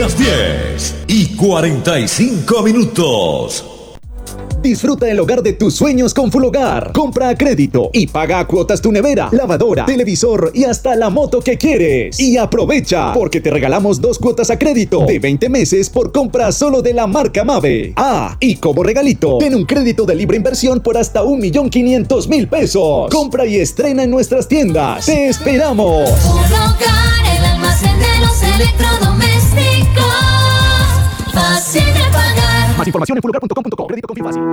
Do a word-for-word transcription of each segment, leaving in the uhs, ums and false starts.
Las diez y cuarenta y cinco minutos. Disfruta el hogar de tus sueños con Fulogar. Compra a crédito y paga a cuotas tu nevera, lavadora, televisor y hasta la moto que quieres. Y aprovecha, porque te regalamos dos cuotas a crédito de veinte meses por compra solo de la marca Mave. Ah, y como regalito, ten un crédito de libre inversión por hasta un millón quinientos mil pesos. Compra y estrena en nuestras tiendas. ¡Te esperamos! Fulogar, el almacén de los electrodomésticos. Fácil de pagar. Más información en fulogar punto com punto co. Crédito con Fibasi.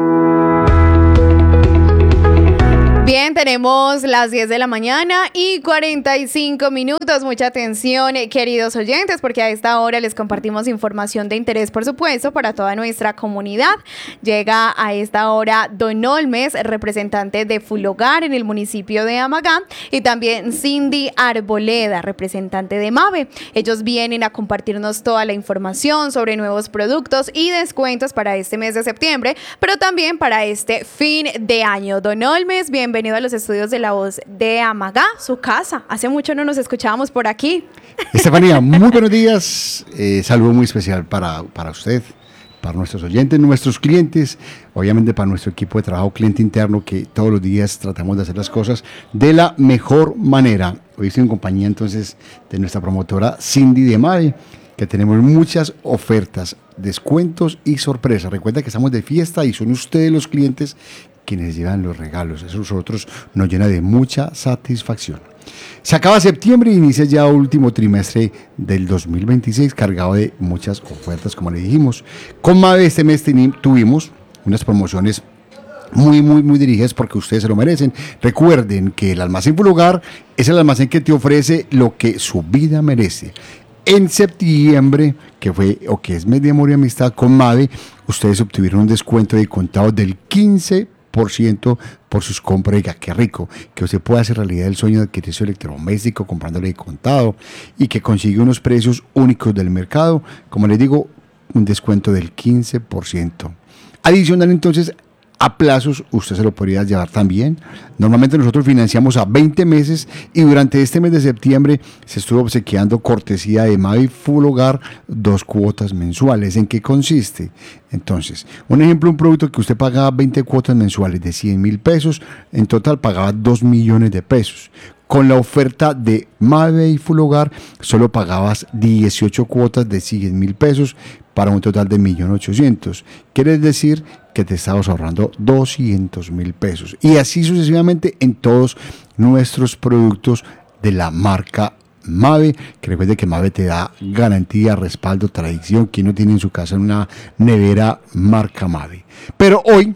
Bien, tenemos las diez de la mañana y cuarenta y cinco minutos. Mucha atención, queridos oyentes, porque a esta hora les compartimos información de interés, por supuesto, para toda nuestra comunidad. Llega a esta hora Don Olmes, representante de Fulogar en el municipio de Amagá, y también Cindy Arboleda, representante de Mave. Ellos vienen a compartirnos toda la información sobre nuevos productos y descuentos para este mes de septiembre, pero también para este fin de año. Don Olmes, bienvenido. Bienvenido a los estudios de La Voz de Amagá, su casa. Hace mucho no nos escuchábamos por aquí. Estefanía, muy buenos días. Eh, saludo muy especial para, para usted, para nuestros oyentes, nuestros clientes, obviamente para nuestro equipo de trabajo, cliente interno, que todos los días tratamos de hacer las cosas de la mejor manera. Hoy estoy en compañía entonces de nuestra promotora Cindy de Mave, que tenemos muchas ofertas, descuentos y sorpresas. Recuerda que estamos de fiesta y son ustedes los clientes quienes llevan los regalos. Eso a nosotros nos llena de mucha satisfacción. Se acaba septiembre y inicia ya el último trimestre del dos mil veintiséis, cargado de muchas ofertas, como le dijimos. Con Mave este mes tuvimos unas promociones muy, muy, muy dirigidas porque ustedes se lo merecen. Recuerden que el almacén Fulogar es el almacén que te ofrece lo que su vida merece. En septiembre, que fue o que es mes de amor y amistad con Mave, ustedes obtuvieron un descuento de contado del quince por ciento por sus compras. Diga, qué rico, que usted pueda hacer realidad el sueño de adquirir su electrodoméstico comprándole de contado y que consigue unos precios únicos del mercado. Como les digo, un descuento del quince por ciento. Adicional, entonces, a plazos, usted se lo podría llevar también. Normalmente nosotros financiamos a veinte meses y durante este mes de septiembre se estuvo obsequiando cortesía de Mave Fulogar dos cuotas mensuales. ¿En qué consiste? Entonces, un ejemplo, un producto que usted pagaba veinte cuotas mensuales de cien mil pesos, en total pagaba dos millones de pesos. Con la oferta de Mave y Fulogar solo pagabas dieciocho cuotas de cien mil pesos para un total de un millón ochocientos mil. Quiere decir que te estabas ahorrando doscientos mil pesos. Y así sucesivamente en todos nuestros productos de la marca Mave, que recuerde que Mave te da garantía, respaldo, tradición. Quien no tiene en su casa una nevera marca Mave. Pero hoy,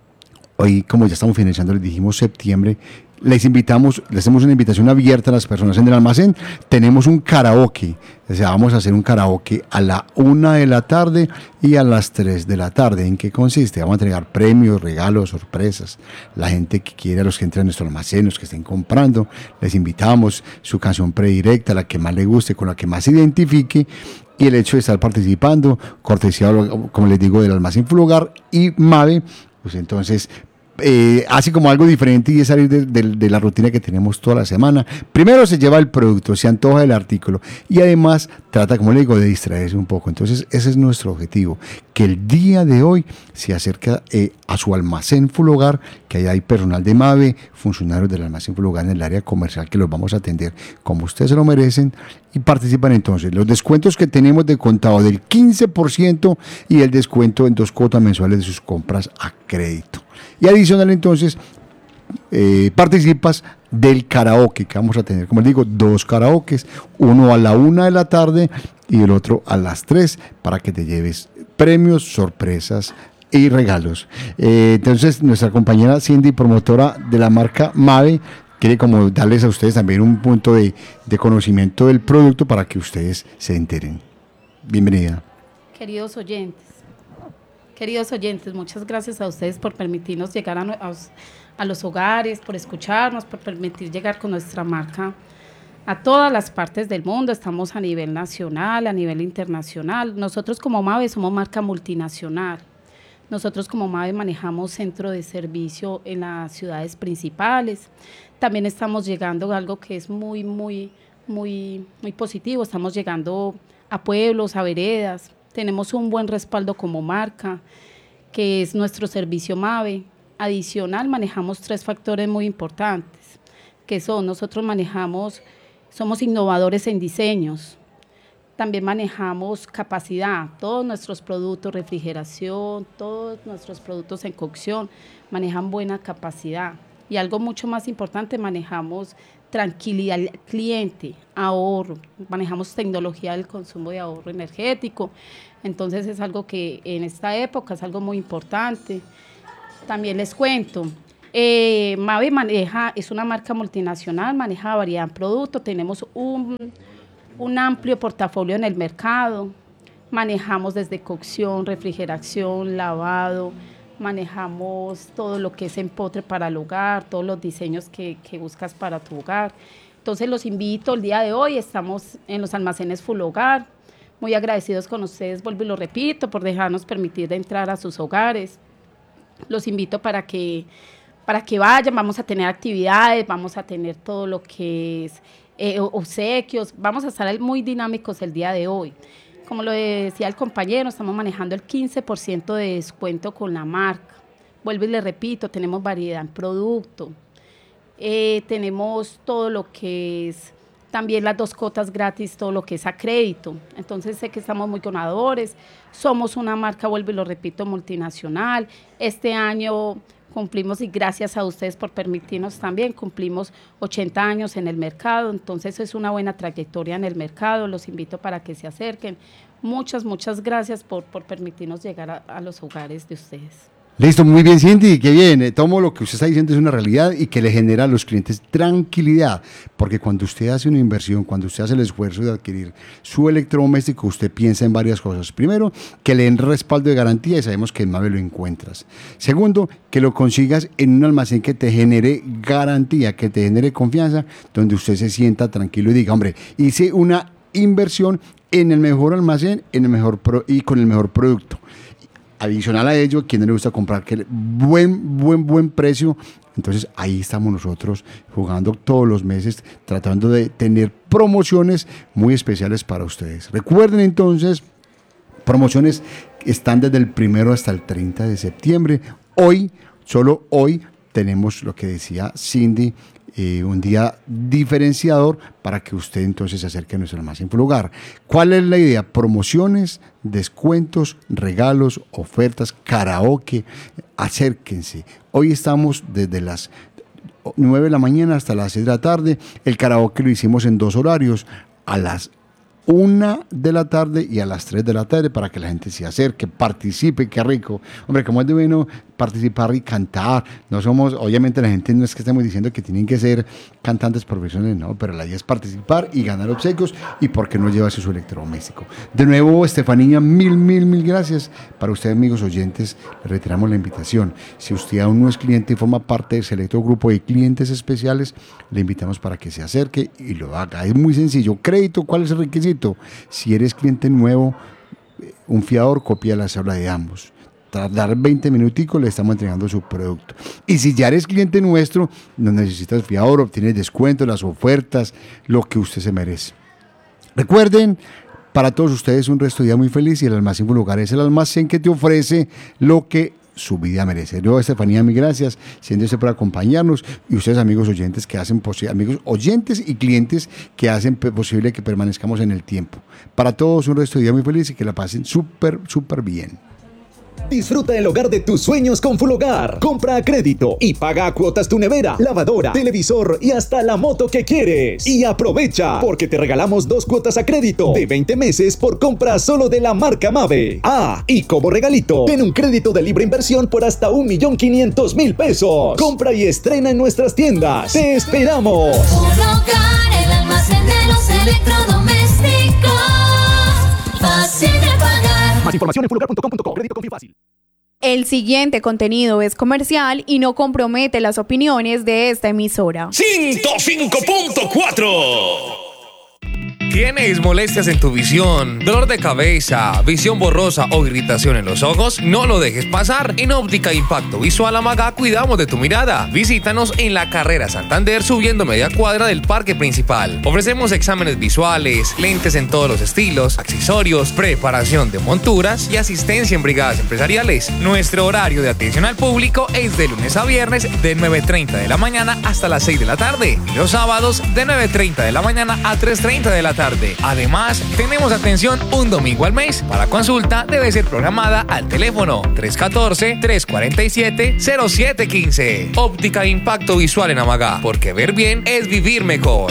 hoy como ya estamos finalizando, les dijimos septiembre, les invitamos, les hacemos una invitación abierta a las personas en el almacén. Tenemos un karaoke, o sea, vamos a hacer un karaoke a la una de la tarde y a las tres de la tarde. ¿En qué consiste? Vamos a entregar premios, regalos, sorpresas. La gente que quiera, los que entren a nuestro almacén, los que estén comprando, les invitamos su canción predirecta, la que más le guste, con la que más se identifique. Y el hecho de estar participando, cortesía, como les digo, del almacén Fulogar y Mave, pues entonces Eh, así como algo diferente y es salir de, de, de la rutina que tenemos toda la semana. Primero se lleva el producto, se antoja el artículo y además trata, como le digo, de distraerse un poco. Entonces ese es nuestro objetivo, que el día de hoy se acerque eh, a su almacén Fulogar, que allá hay personal de Mave, funcionarios del almacén Fulogar en el área comercial que los vamos a atender como ustedes se lo merecen y participan entonces. Los descuentos que tenemos de contado del quince por ciento y el descuento en dos cuotas mensuales de sus compras a crédito. Y adicional entonces eh, participas del karaoke que vamos a tener, como les digo, dos karaokes, uno a la una de la tarde y el otro a las tres, para que te lleves premios, sorpresas y regalos. Eh, entonces nuestra compañera Cindy, promotora de la marca Mave, quiere como darles a ustedes también un punto de, de conocimiento del producto para que ustedes se enteren. Bienvenida. Queridos oyentes, Queridos oyentes, muchas gracias a ustedes por permitirnos llegar a, a, a los hogares, por escucharnos, por permitir llegar con nuestra marca a todas las partes del mundo. Estamos a nivel nacional, a nivel internacional. Nosotros como Mave somos marca multinacional. Nosotros como Mave manejamos centro de servicio en las ciudades principales. También estamos llegando a algo que es muy, muy, muy, muy positivo. Estamos llegando a pueblos, a veredas. Tenemos un buen respaldo como marca, que es nuestro servicio MAVE. Adicional, manejamos tres factores muy importantes, que son, nosotros manejamos, somos innovadores en diseños, también manejamos capacidad, todos nuestros productos, refrigeración, todos nuestros productos en cocción, manejan buena capacidad. Y algo mucho más importante, manejamos tranquilidad al cliente, ahorro, manejamos tecnología del consumo de ahorro energético, entonces es algo que en esta época es algo muy importante. También les cuento, eh, MAVE maneja, es una marca multinacional, maneja variedad en productos, tenemos un, un amplio portafolio en el mercado, manejamos desde cocción, refrigeración, lavado, manejamos todo lo que es empotre para el hogar, todos los diseños que, que buscas para tu hogar. Entonces los invito, el día de hoy estamos en los almacenes Full Hogar, muy agradecidos con ustedes, vuelvo y lo repito, por dejarnos permitir de entrar a sus hogares. Los invito para que, para que vayan, vamos a tener actividades, vamos a tener todo lo que es eh, obsequios, vamos a estar muy dinámicos el día de hoy. Como lo decía el compañero, estamos manejando el quince por ciento de descuento con la marca. Vuelvo y le repito, tenemos variedad en producto, eh, tenemos todo lo que es, también las dos cotas gratis, todo lo que es a crédito. Entonces sé que estamos muy ganadores, somos una marca, vuelvo y lo repito, multinacional. Este año cumplimos, y gracias a ustedes por permitirnos también, cumplimos ochenta años en el mercado, entonces es una buena trayectoria en el mercado, los invito para que se acerquen. Muchas, muchas gracias por, por permitirnos llegar a, a los hogares de ustedes. Listo, muy bien, Cindy, qué bien. Eh, Tomo lo que usted está diciendo es una realidad y que le genera a los clientes tranquilidad, porque cuando usted hace una inversión, cuando usted hace el esfuerzo de adquirir su electrodoméstico, usted piensa en varias cosas. Primero, que le den respaldo de garantía y sabemos que en MAVE lo encuentras. Segundo, que lo consigas en un almacén que te genere garantía, que te genere confianza, donde usted se sienta tranquilo y diga, hombre, hice una inversión en el mejor almacén en el mejor pro- y con el mejor producto. Adicional a ello, quien le gusta comprar que buen, buen, buen precio. Entonces ahí estamos nosotros jugando todos los meses, tratando de tener promociones muy especiales para ustedes. Recuerden entonces, promociones están desde el primero hasta el treinta de septiembre. Hoy, solo hoy, tenemos lo que decía Cindy, Eh, un día diferenciador para que usted entonces se acerque a nuestro almacén Full Hogar. ¿Cuál es la idea? Promociones, descuentos, regalos, ofertas, karaoke. Acérquense. Hoy estamos desde las nueve de la mañana hasta las seis de la tarde. El karaoke lo hicimos en dos horarios, a las una de la tarde y a las tres de la tarde, para que la gente se acerque, participe. Qué rico. Hombre, como es de bueno participar y cantar. No somos, obviamente la gente no es que estemos diciendo que tienen que ser cantantes profesionales, no, pero la idea es participar y ganar obsequios, y por qué no llevarse su electrodoméstico. De nuevo, Estefanía, mil, mil, mil gracias. Para ustedes, amigos oyentes, le reiteramos la invitación. Si usted aún no es cliente y forma parte del selecto grupo de clientes especiales, le invitamos para que se acerque y lo haga. Es muy sencillo. Crédito, ¿cuál es el requisito? Si eres cliente nuevo, un fiador, copia la cédula de ambos. Tardar veinte minuticos, le estamos entregando su producto. Y si ya eres cliente nuestro, no necesitas fiador, obtienes descuentos, las ofertas, lo que usted se merece. Recuerden, para todos ustedes un resto de día muy feliz, y el almacén Full Hogar es el almacén que te ofrece lo que su vida merece. Yo, Estefanía, mil gracias, siéntese por acompañarnos, y ustedes, amigos oyentes, que hacen posible, amigos oyentes y clientes que hacen posible que permanezcamos en el tiempo. Para todos un resto de día muy feliz y que la pasen súper, súper bien. Disfruta el hogar de tus sueños con Full Hogar. Compra a crédito y paga a cuotas tu nevera, lavadora, televisor y hasta la moto que quieres. Y aprovecha, porque te regalamos dos cuotas a crédito de veinte meses por compra solo de la marca MAVE. Ah, y como regalito, ten un crédito de libre inversión por hasta un millón quinientos mil pesos. Compra y estrena en nuestras tiendas. ¡Te esperamos! Full Hogar, el almacén de los electrodomésticos. Fácil de pagar. Más información en full hogar punto com punto co. Crédito Confío Fácil. El siguiente contenido es comercial y no compromete las opiniones de esta emisora. ciento cinco punto cuatro. ¿Tienes molestias en tu visión, dolor de cabeza, visión borrosa o irritación en los ojos? No lo dejes pasar. En Óptica Impacto Visual Amagá cuidamos de tu mirada. Visítanos en la carrera Santander subiendo media cuadra del parque principal. Ofrecemos exámenes visuales, lentes en todos los estilos, accesorios, preparación de monturas y asistencia en brigadas empresariales. Nuestro horario de atención al público es de lunes a viernes de nueve y treinta de la mañana hasta las seis de la tarde y los sábados de nueve y treinta de la mañana a tres y treinta de la tarde. Además, tenemos atención un domingo al mes. Para consulta debe ser programada al teléfono tres uno cuatro, tres cuatro siete, cero siete uno cinco. Óptica Impacto Visual en Amagá, porque ver bien es vivir mejor.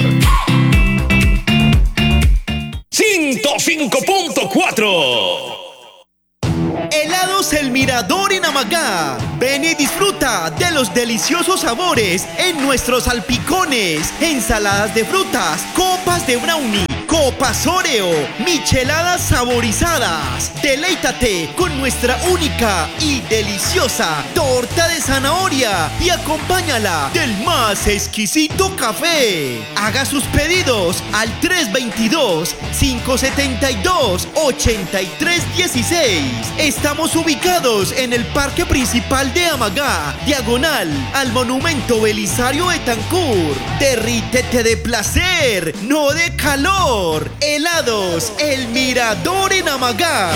ciento cinco punto cuatro. Helados El Mirador en Amagá. Ven y disfruta de los deliciosos sabores en nuestros salpicones, ensaladas de frutas, copas de brownie, copas Oreo, micheladas saborizadas. Deleítate con nuestra única y deliciosa torta de zanahoria y acompáñala del más exquisito café. Haga sus pedidos al tres dos dos, cinco siete dos, ocho tres uno seis. Estamos ubicados en el parque principal de Amagá, diagonal al monumento Belisario Betancur. Derrítete de placer, no de calor. Helados El Mirador en Amagá.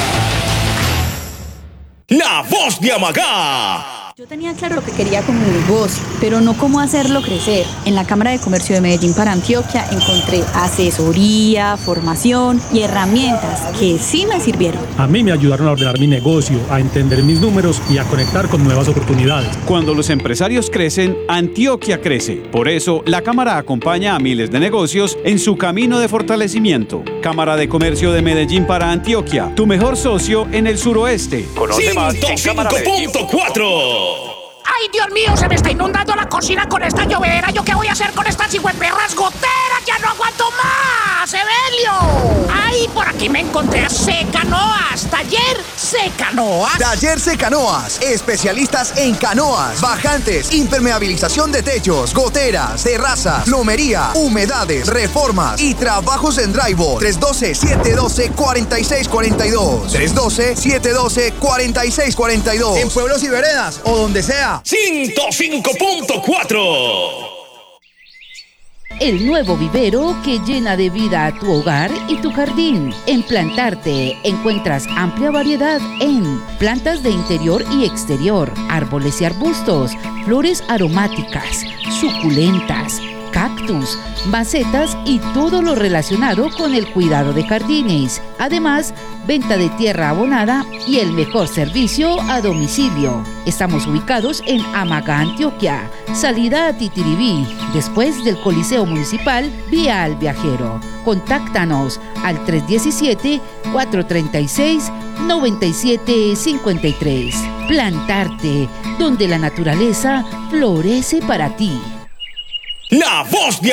La voz de Amagá. Yo tenía claro lo que quería con mi negocio, pero no cómo hacerlo crecer. En la Cámara de Comercio de Medellín para Antioquia encontré asesoría, formación y herramientas que sí me sirvieron. A mí me ayudaron a ordenar mi negocio, a entender mis números y a conectar con nuevas oportunidades. Cuando los empresarios crecen, Antioquia crece. Por eso, la Cámara acompaña a miles de negocios en su camino de fortalecimiento. Cámara de Comercio de Medellín para Antioquia, tu mejor socio en el suroeste. Conoce más en ciento cinco punto cuatro. ¡Ay, Dios mío! Se me está inundando la cocina con esta llovedera. ¿Yo qué voy a hacer con estas hijueperras goteras? ¡Ya no aguanto más! ¡Evelio! ¡Ay, por aquí me encontré a Secanoas! ¡Taller Secanoas! Taller Secanoas. Especialistas en canoas, bajantes, impermeabilización de techos, goteras, terrazas, plomería, humedades, reformas y trabajos en drywall. tres uno dos, siete uno dos, cuatro seis cuatro dos. tres uno dos, siete uno dos, cuatro seis cuatro dos. En pueblos y veredas o donde sea. ciento cinco punto cuatro. El nuevo vivero que llena de vida a tu hogar y tu jardín. En Plantarte encuentras amplia variedad en plantas de interior y exterior, árboles y arbustos, flores aromáticas, suculentas, cactus, macetas y todo lo relacionado con el cuidado de jardines. Además, venta de tierra abonada y el mejor servicio a domicilio. Estamos ubicados en Amagá, Antioquia, salida a Titiribí, después del Coliseo Municipal, vía al Viajero. Contáctanos al tres uno siete, cuatro tres seis, nueve siete cinco tres. Plantarte, donde la naturaleza florece para ti. La voz de